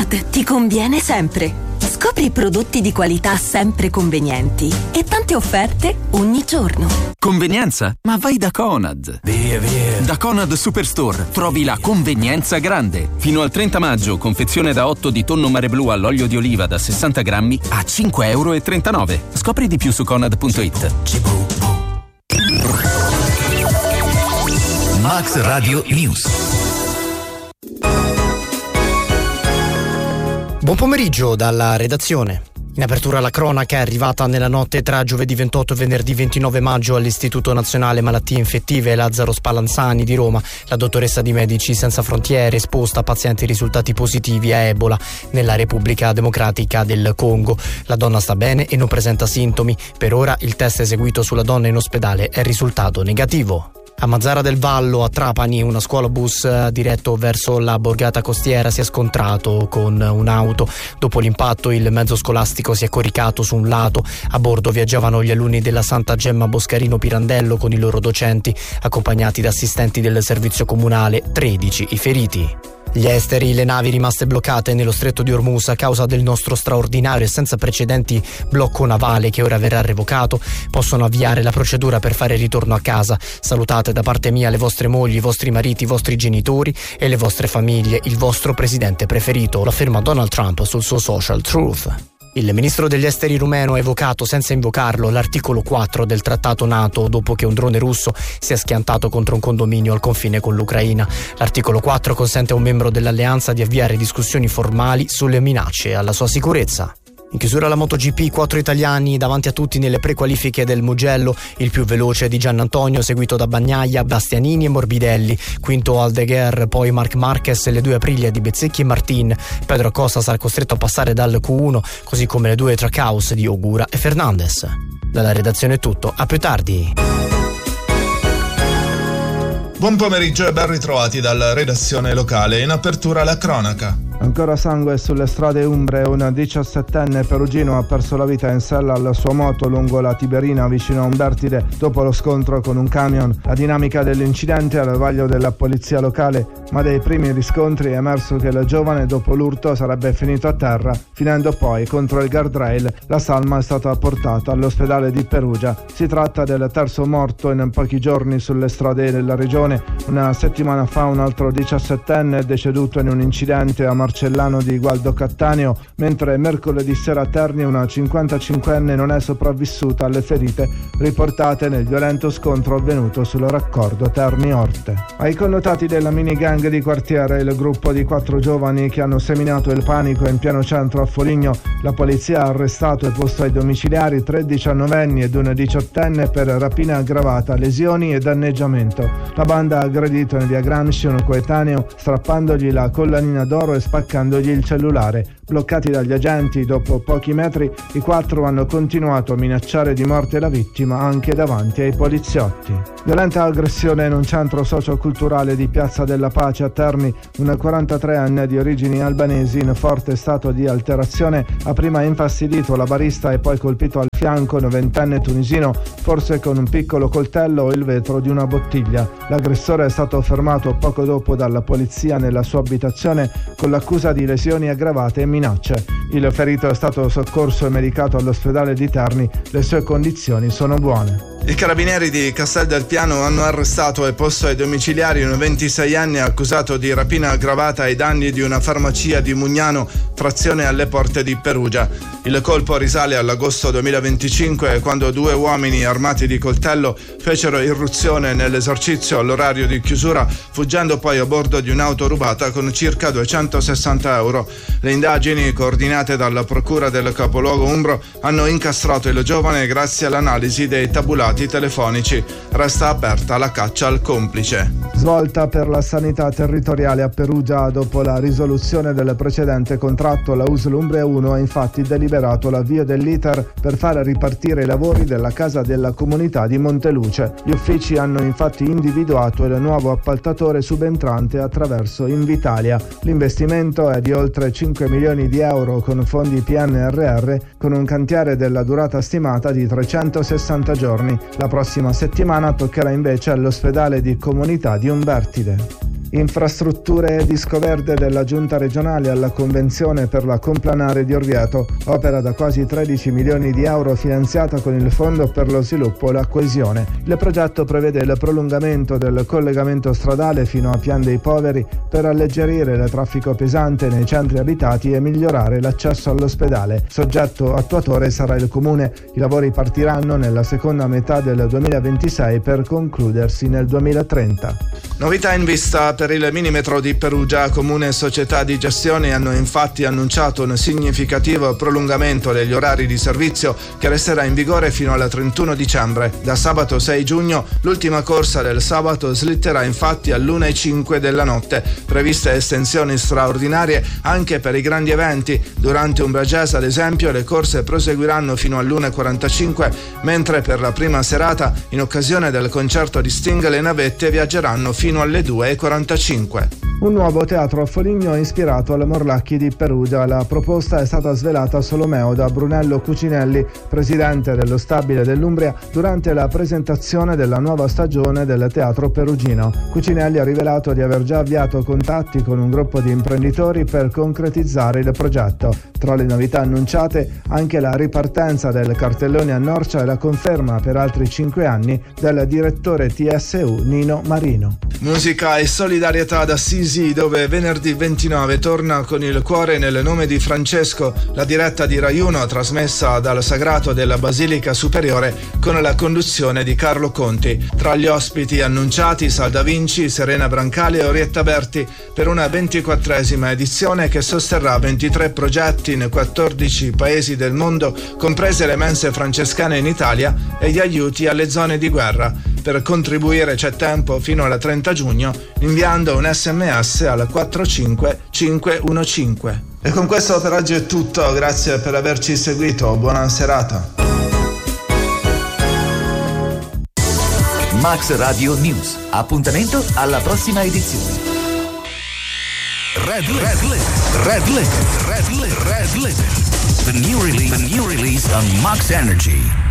Conad ti conviene sempre. Scopri prodotti di qualità sempre convenienti e tante offerte ogni giorno. Convenienza? Ma vai da Conad. Via. Da Conad Superstore trovi la convenienza grande. Fino al 30 maggio, confezione da 8 di tonno mare blu all'olio di oliva da 60 grammi a €5,39. Scopri di più su Conad.it. Max Radio News. Buon pomeriggio dalla redazione. In apertura la cronaca è arrivata nella notte tra giovedì 28 e venerdì 29 maggio all'Istituto Nazionale Malattie Infettive Lazzaro Spallanzani di Roma. La dottoressa di Medici Senza Frontiere esposta a pazienti risultati positivi a Ebola nella Repubblica Democratica del Congo. La donna sta bene e non presenta sintomi. Per ora il test eseguito sulla donna in ospedale è risultato negativo. A Mazara del Vallo, a Trapani, una scuolabus diretto verso la borgata costiera si è scontrato con un'auto. Dopo l'impatto il mezzo scolastico si è coricato su un lato. A bordo viaggiavano gli alunni della Santa Gemma Boscarino Pirandello con i loro docenti, accompagnati da assistenti del servizio comunale, 13 i feriti. Gli esteri, le navi rimaste bloccate nello stretto di Ormuz a causa del nostro straordinario e senza precedenti blocco navale che ora verrà revocato, possono avviare la procedura per fare ritorno a casa. Salutate da parte mia le vostre mogli, i vostri mariti, i vostri genitori e le vostre famiglie, il vostro presidente preferito, lo afferma Donald Trump sul suo social Truth. Il ministro degli esteri rumeno ha evocato, senza invocarlo, l'articolo 4 del trattato NATO dopo che un drone russo si è schiantato contro un condominio al confine con l'Ucraina. L'articolo 4 consente a un membro dell'alleanza di avviare discussioni formali sulle minacce alla sua sicurezza. In chiusura alla MotoGP, 4 italiani davanti a tutti nelle prequalifiche del Mugello, il più veloce di Giannantonio, seguito da Bagnaia, Bastianini e Morbidelli, quinto Aldeguer, poi Marc Marquez e le 2 Aprilia di Bezzecchi e Martin. Pedro Acosta sarà costretto a passare dal Q1, così come le 2 Trackhouse di Ogura e Fernandez. Dalla redazione è tutto, a più tardi. Buon pomeriggio e ben ritrovati dalla redazione locale. In apertura la cronaca. Ancora sangue sulle strade umbre, un 17enne perugino ha perso la vita in sella alla sua moto lungo la Tiberina vicino a Umbertide dopo lo scontro con un camion. La dinamica dell'incidente è al vaglio della polizia locale, ma dai primi riscontri è emerso che il giovane dopo l'urto sarebbe finito a terra, finendo poi contro il guardrail. La salma è stata portata all'ospedale di Perugia. Si tratta del terzo morto in pochi giorni sulle strade della regione. Una settimana fa un altro 17enne è deceduto in un incidente a Marcellano di Gualdo Cattaneo, mentre mercoledì sera a Terni una 55enne non è sopravvissuta alle ferite riportate nel violento scontro avvenuto sul raccordo Terni-Orte. Ai connotati della minigang di quartiere, il gruppo di 4 giovani che hanno seminato il panico in pieno centro a Foligno, la polizia ha arrestato e posto ai domiciliari 3 diciannovenni ed un 18enne per rapina aggravata, lesioni e danneggiamento. La banda ha aggredito in via Gramsci un coetaneo strappandogli la collanina d'oro e spaccandogli il cellulare. Bloccati dagli agenti dopo pochi metri, i 4 hanno continuato a minacciare di morte la vittima anche davanti ai poliziotti. Violenta aggressione in un centro socioculturale di Piazza della Pace a Terni. Un 43enne di origini albanesi in forte stato di alterazione ha prima infastidito la barista e poi colpito al fianco 90enne tunisino, forse con un piccolo coltello o il vetro di una bottiglia. L'aggressore è stato fermato poco dopo dalla polizia nella sua abitazione con l'accusa di lesioni aggravate e minacce. Il ferito è stato soccorso e medicato all'ospedale di Terni. Le sue condizioni sono buone. I carabinieri di Castel del Piano hanno arrestato e posto ai domiciliari un 26enne accusato di rapina aggravata ai danni di una farmacia di Mugnano, frazione alle porte di Perugia. Il colpo risale all'agosto 2025, quando 2 uomini armati di coltello fecero irruzione nell'esercizio all'orario di chiusura, fuggendo poi a bordo di un'auto rubata con circa 260 euro. Le indagini, coordinate dalla procura del capoluogo umbro, hanno incastrato il giovane grazie all'analisi dei tabulati telefonici. Resta aperta la caccia al complice. Svolta per la sanità territoriale a Perugia. Dopo la risoluzione del precedente contratto, la USL Umbria 1 ha infatti deliberato l'avvio dell'iter per far ripartire i lavori della casa della comunità di Monteluce. Gli uffici hanno infatti individuato il nuovo appaltatore subentrante attraverso Invitalia. L'investimento è di oltre 5 milioni di euro con fondi PNRR, con un cantiere della durata stimata di 360 giorni. La prossima settimana toccherà invece all'ospedale di comunità di Umbertide. Infrastrutture e Disco Verde della Giunta regionale alla Convenzione per la Complanare di Orvieto, opera da quasi 13 milioni di euro finanziata con il Fondo per lo Sviluppo e la Coesione. Il progetto prevede il prolungamento del collegamento stradale fino a Pian dei Poveri per alleggerire il traffico pesante nei centri abitati e migliorare l'accesso all'ospedale. Soggetto attuatore sarà il Comune. I lavori partiranno nella seconda metà del 2026 per concludersi nel 2030. Novità in vista per il minimetro di Perugia. Comune e società di gestione hanno infatti annunciato un significativo prolungamento degli orari di servizio che resterà in vigore fino al 31 dicembre. Da sabato 6 giugno l'ultima corsa del sabato slitterà infatti all'1:05 della notte. Previste estensioni straordinarie anche per i grandi eventi. Durante un Bragese, ad esempio, le corse proseguiranno fino all'1:45, mentre per la prima serata, in occasione del concerto di Sting, le navette viaggeranno fino alle 2:45. Un nuovo teatro a Foligno ispirato alle Morlacchi di Perugia. La proposta è stata svelata a Solomeo da Brunello Cucinelli, presidente dello Stabile dell'Umbria, durante la presentazione della nuova stagione del teatro perugino. Cucinelli ha rivelato di aver già avviato contatti con un gruppo di imprenditori per concretizzare il progetto. Tra le novità annunciate anche la ripartenza del cartellone a Norcia e la conferma per altri 5 anni del direttore TSU Nino Marino. Musica e solidarietà ad Assisi, dove venerdì 29 torna Con il cuore nel nome di Francesco, la diretta di Rai 1 trasmessa dal Sagrato della Basilica Superiore con la conduzione di Carlo Conti. Tra gli ospiti annunciati Salda Vinci, Serena Brancali e Orietta Berti per una 24esima edizione che sosterrà 23 progetti in 14 paesi del mondo, comprese le mense francescane in Italia e gli aiuti alle zone di guerra. Per contribuire c'è tempo fino al 30 giugno inviando un SMS al 45515. E con questo per oggi è tutto, grazie per averci seguito, buona serata. Max Radio News, appuntamento alla prossima edizione. Red Limit. The new release on Max Energy.